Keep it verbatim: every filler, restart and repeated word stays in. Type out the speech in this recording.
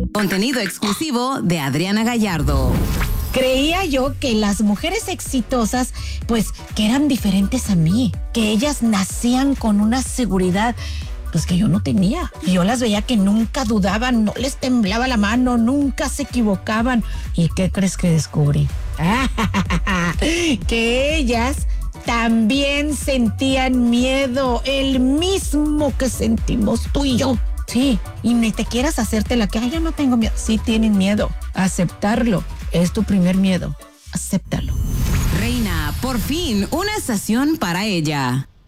Contenido exclusivo de Adriana Gallardo. Creía yo que las mujeres exitosas, pues, que eran diferentes a mí, que ellas nacían con una seguridad, pues, que yo no tenía. Y yo las veía que nunca dudaban, no les temblaba la mano, nunca se equivocaban. ¿Y qué crees que descubrí? Que ellas también sentían miedo, el mismo que sentimos tú y yo. Sí, y ni te quieras hacerte la que, ay, yo no tengo miedo. Sí tienen miedo, aceptarlo. Es tu primer miedo. Acéptalo. Reina, por fin, una estación para ella.